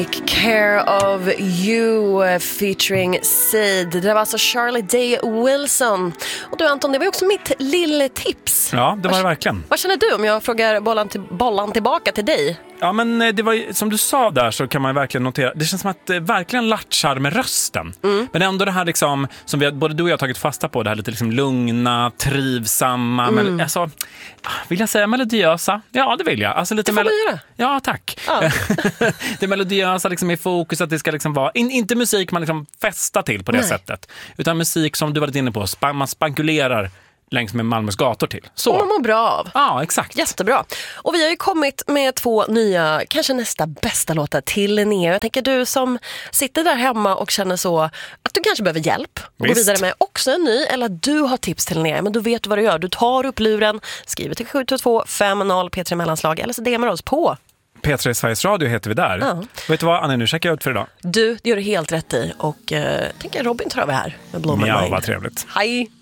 Take care of you featuring Seed. Det var alltså Charlie Day Wilson. Och du Anton, det var ju också mitt lilla tips. Ja, det var det verkligen. Vad känner du om jag frågar bollan tillbaka till dig? Ja, men det var ju, som du sa där så kan man verkligen notera. Det känns som att det verkligen latchar med rösten. Men ändå det här liksom, som både du och jag har tagit fasta på, det här lite liksom lugna, trivsamma, men alltså, vill jag säga melodiösa? Ja, det vill jag. Alltså lite det får du göra. Ja, tack. Ja. Det melodiösa liksom i fokus, att det ska liksom vara inte musik man liksom festar till på det sättet, utan musik som du varit inne på, man spankulerar längs med Malmös gator till. Så. Man mår bra av. Ja, exakt. Jättebra. Och vi har ju kommit med 2 nya, kanske nästa bästa låtar till Linnea. Jag tänker du som sitter där hemma och känner så att du kanske behöver hjälp och gå vidare med också en ny, eller att du har tips till Linnea, men då vet du vad du gör. Du tar upp luren, skriver till 722 50 P3 mellanslag eller så DMar oss på P3 Sveriges Radio heter vi där. Ja. Vet du vad, Annie, nu checkar jag ut för idag. Du, det gör du helt rätt i. Och tänker Robin tar över här med Blow My Mind. Ja, vad trevligt. Hej!